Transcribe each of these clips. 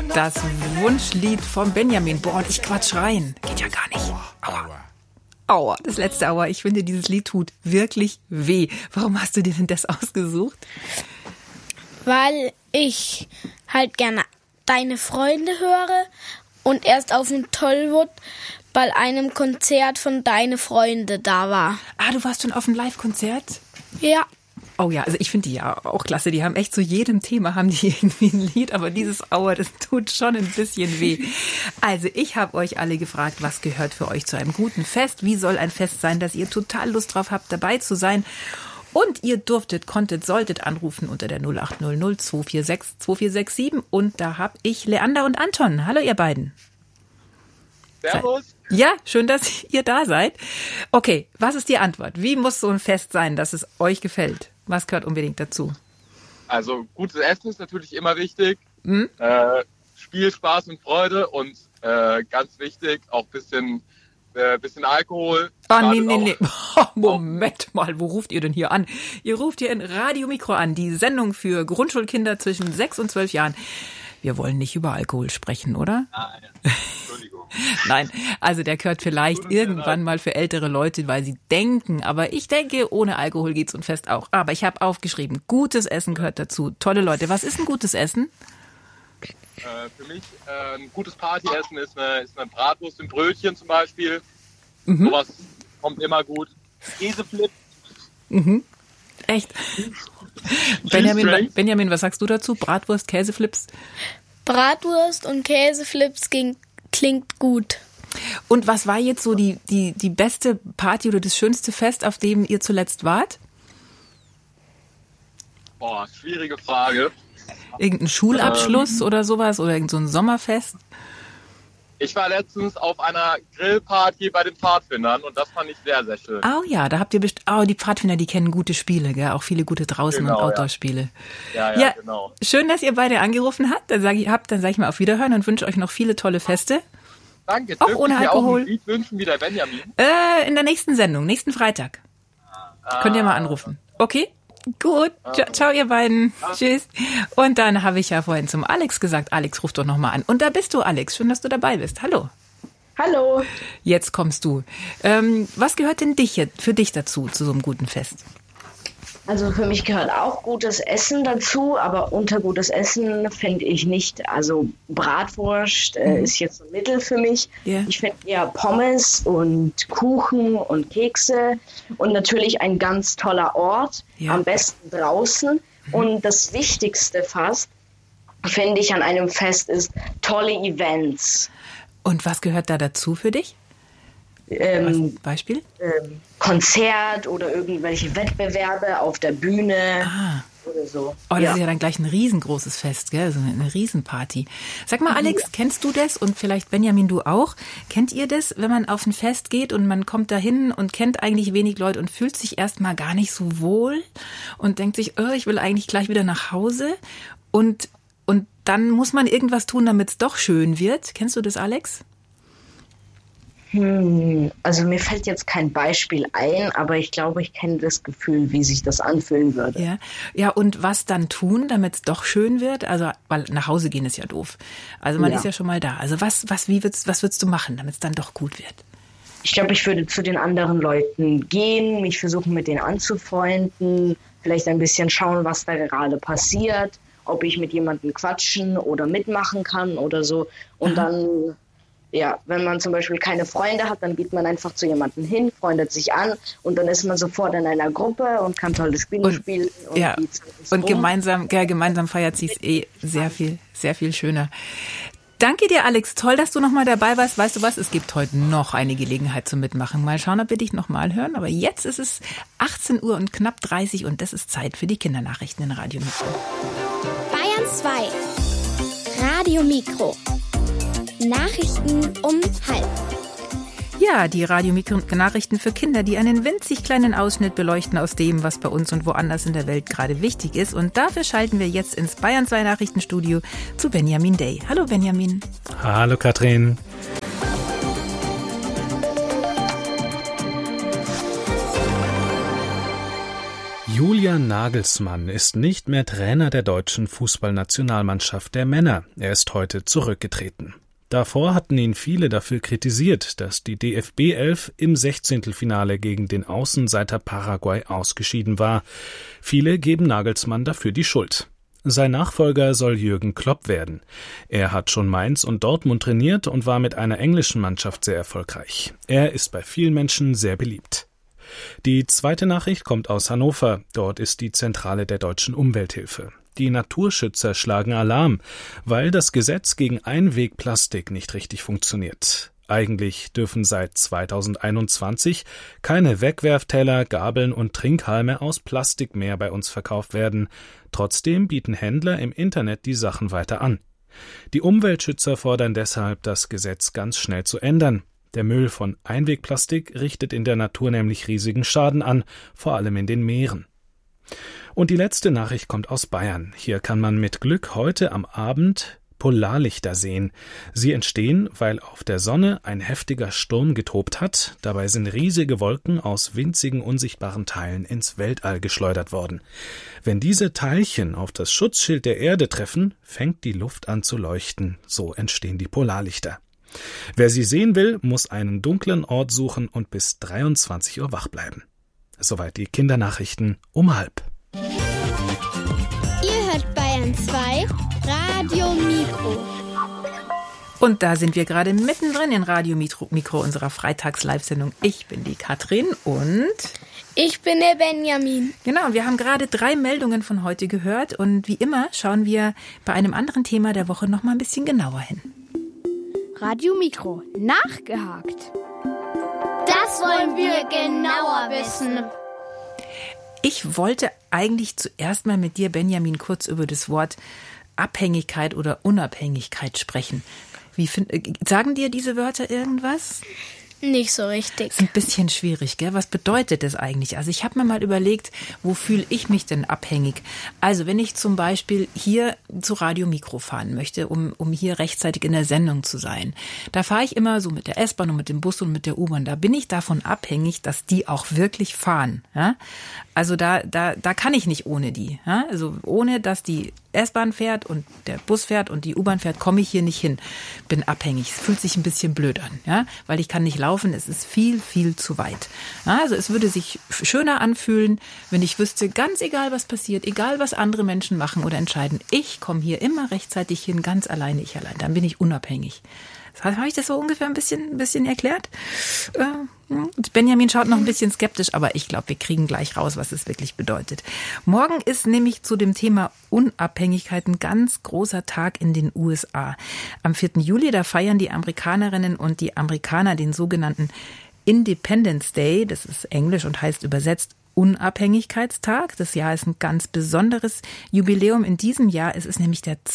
Das Wunschlied von Benjamin. Boah, und ich quatsch rein. Geht ja gar nicht. Aua. Aua, das letzte Aua. Ich finde, dieses Lied tut wirklich weh. Warum hast du dir denn das ausgesucht? Weil ich halt gerne Deine Freunde höre und erst auf dem Tollwood bei einem Konzert von Deine Freunde da war. Ah, du warst schon auf einem Live-Konzert? Ja. Oh ja, also ich finde die ja auch klasse. Die haben echt zu jedem Thema haben die irgendwie ein Lied, aber dieses Aua, das tut schon ein bisschen weh. Also ich habe euch alle gefragt, was gehört für euch zu einem guten Fest? Wie soll ein Fest sein, dass ihr total Lust drauf habt, dabei zu sein? Und ihr solltet anrufen unter der 0800 246 2467. Und da habe ich Leander und Anton. Hallo ihr beiden. Servus. Ja, schön, dass ihr da seid. Okay, was ist die Antwort? Wie muss so ein Fest sein, dass es euch gefällt? Was gehört unbedingt dazu? Also gutes Essen ist natürlich immer wichtig. Spiel, Spaß und Freude und ganz wichtig auch bisschen Alkohol. Ah, nee. Moment mal, wo ruft ihr denn hier an? Ihr ruft hier in Radio Mikro an, die Sendung für Grundschulkinder zwischen 6 und 12 Jahren. Wir wollen nicht über Alkohol sprechen, oder? Nein, Entschuldigung. Nein, also der gehört vielleicht irgendwann mal für ältere Leute, weil sie denken. Aber ich denke, ohne Alkohol geht's und Fest auch. Aber ich habe aufgeschrieben, gutes Essen gehört dazu. Tolle Leute. Was ist ein gutes Essen? Für mich ein gutes Partyessen ist eine Bratwurst im Brötchen zum Beispiel. Sowas kommt immer gut. Käseflip. Echt? Benjamin, was sagst du dazu? Bratwurst, Käseflips? Bratwurst und Käseflips klingt gut. Und was war jetzt so die beste Party oder das schönste Fest, auf dem ihr zuletzt wart? Boah, schwierige Frage. Irgendein Schulabschluss oder sowas? Oder irgend so ein Sommerfest? Ich war letztens auf einer Grillparty bei den Pfadfindern und das fand ich sehr, sehr schön. Oh ja, da habt ihr die Pfadfinder, die kennen gute Spiele, gell? Auch viele gute Draußen- und Outdoor-Spiele. Ja, genau. Schön, dass ihr beide angerufen habt. Dann sage ich mal auf Wiederhören und wünsche euch noch viele tolle Feste. Danke. Auch ohne Alkohol. Auch ein Lied wünschen wie der Benjamin? In der nächsten Sendung, nächsten Freitag. Könnt ihr mal anrufen. Okay? Gut, ciao ihr beiden. Tschüss. Und dann habe ich ja vorhin zum Alex gesagt, Alex, ruf doch nochmal an. Und da bist du, Alex. Schön, dass du dabei bist. Hallo. Hallo. Jetzt kommst du. Was gehört denn für dich dazu, zu so einem guten Fest? Also für mich gehört auch gutes Essen dazu, aber unter gutes Essen finde ich nicht, also Bratwurst ist jetzt ein Mittel für mich. Yeah. Ich finde eher Pommes und Kuchen und Kekse und natürlich ein ganz toller Ort, am besten draußen. Und das Wichtigste fast, finde ich, an einem Fest ist tolle Events. Und was gehört da dazu für dich? Beispiel? Konzert oder irgendwelche Wettbewerbe auf der Bühne oder so. Oh, das ist ja dann gleich ein riesengroßes Fest, gell? So eine Riesenparty. Sag mal, Alex, kennst du das? Und vielleicht Benjamin, du auch? Kennt ihr das, wenn man auf ein Fest geht und man kommt da hin und kennt eigentlich wenig Leute und fühlt sich erstmal gar nicht so wohl und denkt sich, ich will eigentlich gleich wieder nach Hause und dann muss man irgendwas tun, damit es doch schön wird. Kennst du das, Alex? Also mir fällt jetzt kein Beispiel ein, aber ich glaube, ich kenne das Gefühl, wie sich das anfühlen würde. Ja, und was dann tun, damit es doch schön wird? Also, weil nach Hause gehen ist ja doof. Also man ist ja schon mal da. Also was würdest du machen, damit es dann doch gut wird? Ich glaube, ich würde zu den anderen Leuten gehen, mich versuchen, mit denen anzufreunden, vielleicht ein bisschen schauen, was da gerade passiert, ob ich mit jemandem quatschen oder mitmachen kann oder so. Und dann... Ja, wenn man zum Beispiel keine Freunde hat, dann geht man einfach zu jemandem hin, freundet sich an und dann ist man sofort in einer Gruppe und kann tolle Spiele spielen. Und gemeinsam feiert sie es sehr viel schöner. Danke dir, Alex. Toll, dass du nochmal dabei warst. Weißt du was? Es gibt heute noch eine Gelegenheit zum Mitmachen. Mal schauen, ob wir dich nochmal hören. Aber jetzt ist es 18 Uhr und knapp 30 und das ist Zeit für die Kindernachrichten in Radio Mikro. Bayern 2. Radio Mikro. Nachrichten um 12:30. Ja, die Radio-Nachrichten für Kinder, die einen winzig kleinen Ausschnitt beleuchten aus dem, was bei uns und woanders in der Welt gerade wichtig ist. Und dafür schalten wir jetzt ins Bayern 2 Nachrichtenstudio zu Benjamin Day. Hallo Benjamin. Hallo Katrin. Julian Nagelsmann ist nicht mehr Trainer der deutschen Fußballnationalmannschaft der Männer. Er ist heute zurückgetreten. Davor hatten ihn viele dafür kritisiert, dass die DFB-11 im 16. gegen den Außenseiter Paraguay ausgeschieden war. Viele geben Nagelsmann dafür die Schuld. Sein Nachfolger soll Jürgen Klopp werden. Er hat schon Mainz und Dortmund trainiert und war mit einer englischen Mannschaft sehr erfolgreich. Er ist bei vielen Menschen sehr beliebt. Die zweite Nachricht kommt aus Hannover. Dort ist die Zentrale der Deutschen Umwelthilfe. Die Naturschützer schlagen Alarm, weil das Gesetz gegen Einwegplastik nicht richtig funktioniert. Eigentlich dürfen seit 2021 keine Wegwerfteller, Gabeln und Trinkhalme aus Plastik mehr bei uns verkauft werden. Trotzdem bieten Händler im Internet die Sachen weiter an. Die Umweltschützer fordern deshalb, das Gesetz ganz schnell zu ändern. Der Müll von Einwegplastik richtet in der Natur nämlich riesigen Schaden an, vor allem in den Meeren. Und die letzte Nachricht kommt aus Bayern. Hier kann man mit Glück heute am Abend Polarlichter sehen. Sie entstehen, weil auf der Sonne ein heftiger Sturm getobt hat. Dabei sind riesige Wolken aus winzigen, unsichtbaren Teilen ins Weltall geschleudert worden. Wenn diese Teilchen auf das Schutzschild der Erde treffen, fängt die Luft an zu leuchten. So entstehen die Polarlichter. Wer sie sehen will, muss einen dunklen Ort suchen und bis 23 Uhr wach bleiben. Soweit die Kindernachrichten um 12:30. Ihr hört Bayern 2 Radio Mikro. Und da sind wir gerade mittendrin in Radio Mikro unserer Freitags-Live-Sendung. Ich bin die Katrin und Ich bin der Benjamin. Genau, wir haben gerade 3 Meldungen von heute gehört und wie immer schauen wir bei einem anderen Thema der Woche noch mal ein bisschen genauer hin. Radio Mikro, nachgehakt. Das wollen wir genauer wissen. Ich wollte eigentlich zuerst mal mit dir, Benjamin, kurz über das Wort Abhängigkeit oder Unabhängigkeit sprechen. Sagen dir diese Wörter irgendwas? Nicht so richtig. Ist ein bisschen schwierig, gell? Was bedeutet das eigentlich? Also ich habe mir mal überlegt, wo fühle ich mich denn abhängig? Also wenn ich zum Beispiel hier zu Radio Mikro fahren möchte, um hier rechtzeitig in der Sendung zu sein, da fahre ich immer so mit der S-Bahn und mit dem Bus und mit der U-Bahn. Da bin ich davon abhängig, dass die auch wirklich fahren. Ja? Also da kann ich nicht ohne die. Ja? Also ohne, dass die S-Bahn fährt und der Bus fährt und die U-Bahn fährt, komme ich hier nicht hin. Bin abhängig. Es fühlt sich ein bisschen blöd an, ja, weil ich kann nicht laufen. Es ist viel, viel zu weit. Ja, also es würde sich schöner anfühlen, wenn ich wüsste, ganz egal was passiert, egal was andere Menschen machen oder entscheiden, ich komme hier immer rechtzeitig hin, ganz alleine, ich allein. Dann bin ich unabhängig. Habe ich das so ungefähr ein bisschen erklärt? Benjamin schaut noch ein bisschen skeptisch, aber ich glaube, wir kriegen gleich raus, was es wirklich bedeutet. Morgen ist nämlich zu dem Thema Unabhängigkeit ein ganz großer Tag in den USA. Am 4. Juli, da feiern die Amerikanerinnen und die Amerikaner den sogenannten Independence Day. Das ist Englisch und heißt übersetzt Unabhängigkeitstag. Das Jahr ist ein ganz besonderes Jubiläum. In diesem Jahr ist es nämlich der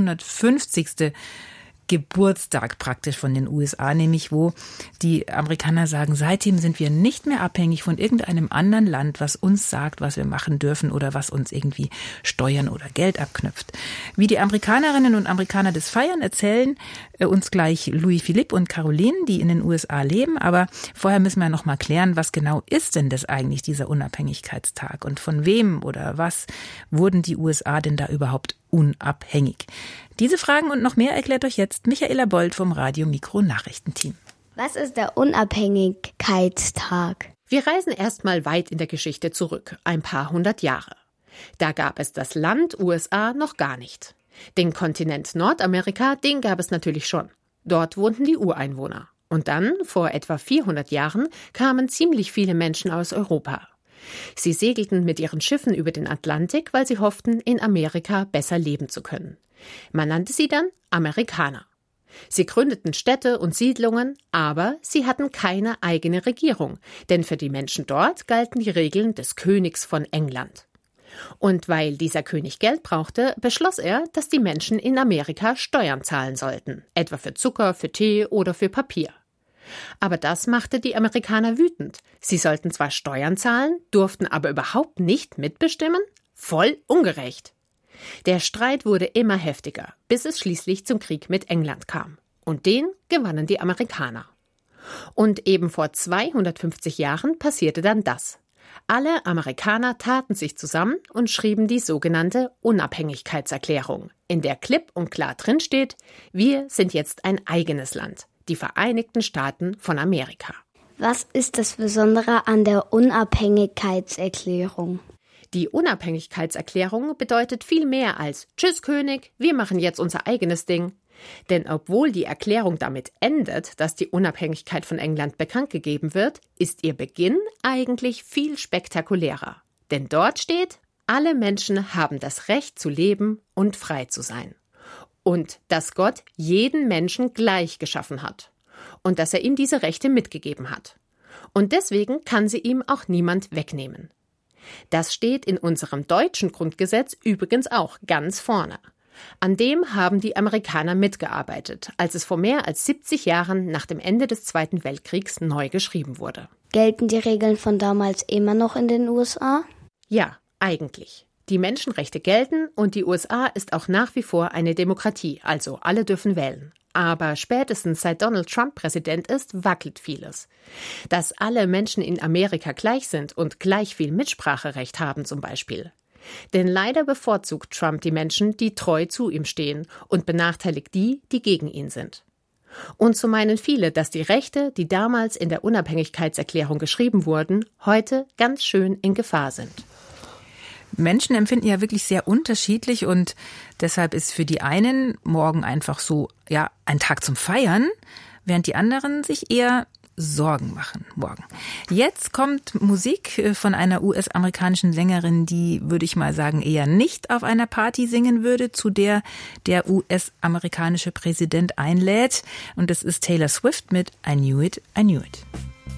250. Geburtstag praktisch von den USA, nämlich wo die Amerikaner sagen, seitdem sind wir nicht mehr abhängig von irgendeinem anderen Land, was uns sagt, was wir machen dürfen oder was uns irgendwie Steuern oder Geld abknüpft. Wie die Amerikanerinnen und Amerikaner das feiern, erzählen uns gleich Louis Philippe und Caroline, die in den USA leben. Aber vorher müssen wir noch mal klären, was genau ist denn das eigentlich, dieser Unabhängigkeitstag? Und von wem oder was wurden die USA denn da überhaupt unabhängig? Diese Fragen und noch mehr erklärt euch jetzt Michaela Bold vom Radio Mikro Nachrichtenteam. Was ist der Unabhängigkeitstag? Wir reisen erstmal weit in der Geschichte zurück, ein paar hundert Jahre. Da gab es das Land USA noch gar nicht. Den Kontinent Nordamerika, den gab es natürlich schon. Dort wohnten die Ureinwohner. Und dann, vor etwa 400 Jahren, kamen ziemlich viele Menschen aus Europa. Sie segelten mit ihren Schiffen über den Atlantik, weil sie hofften, in Amerika besser leben zu können. Man nannte sie dann Amerikaner. Sie gründeten Städte und Siedlungen, aber sie hatten keine eigene Regierung, denn für die Menschen dort galten die Regeln des Königs von England. Und weil dieser König Geld brauchte, beschloss er, dass die Menschen in Amerika Steuern zahlen sollten, etwa für Zucker, für Tee oder für Papier. Aber das machte die Amerikaner wütend. Sie sollten zwar Steuern zahlen, durften aber überhaupt nicht mitbestimmen? Voll ungerecht. Der Streit wurde immer heftiger, bis es schließlich zum Krieg mit England kam. Und den gewannen die Amerikaner. Und eben vor 250 Jahren passierte dann das. Alle Amerikaner taten sich zusammen und schrieben die sogenannte Unabhängigkeitserklärung, in der klipp und klar drin steht: Wir sind jetzt ein eigenes Land, die Vereinigten Staaten von Amerika. Was ist das Besondere an der Unabhängigkeitserklärung? Die Unabhängigkeitserklärung bedeutet viel mehr als Tschüss König, wir machen jetzt unser eigenes Ding. Denn obwohl die Erklärung damit endet, dass die Unabhängigkeit von England bekannt gegeben wird, ist ihr Beginn eigentlich viel spektakulärer. Denn dort steht: Alle Menschen haben das Recht zu leben und frei zu sein. Und dass Gott jeden Menschen gleich geschaffen hat. Und dass er ihm diese Rechte mitgegeben hat. Und deswegen kann sie ihm auch niemand wegnehmen. Das steht in unserem deutschen Grundgesetz übrigens auch ganz vorne. An dem haben die Amerikaner mitgearbeitet, als es vor mehr als 70 Jahren nach dem Ende des Zweiten Weltkriegs neu geschrieben wurde. Gelten die Regeln von damals immer noch in den USA? Ja, eigentlich. Die Menschenrechte gelten und die USA ist auch nach wie vor eine Demokratie, also alle dürfen wählen. Aber spätestens seit Donald Trump Präsident ist, wackelt vieles. Dass alle Menschen in Amerika gleich sind und gleich viel Mitspracherecht haben zum Beispiel. Denn leider bevorzugt Trump die Menschen, die treu zu ihm stehen und benachteiligt die, die gegen ihn sind. Und so meinen viele, dass die Rechte, die damals in der Unabhängigkeitserklärung geschrieben wurden, heute ganz schön in Gefahr sind. Menschen empfinden ja wirklich sehr unterschiedlich und deshalb ist für die einen morgen einfach so, ja, ein Tag zum Feiern, während die anderen sich eher Sorgen machen morgen. Jetzt kommt Musik von einer US-amerikanischen Sängerin, die, würde ich mal sagen, eher nicht auf einer Party singen würde, zu der der US-amerikanische Präsident einlädt. Und das ist Taylor Swift mit I Knew It, I Knew It.